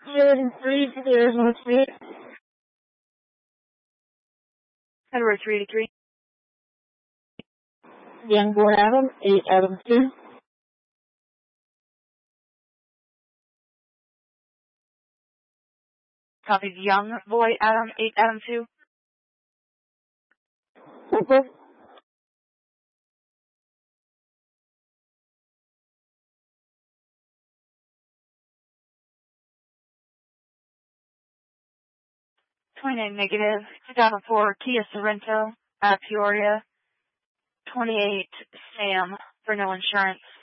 3 to the Arizona State. Edward 383. Youngborn Adam, 8 Adam 2. Copies Young Boy Adam 8 Adam 2. Okay. -29, 2004 Kia Sorento, Peoria. 28 Sam for no insurance.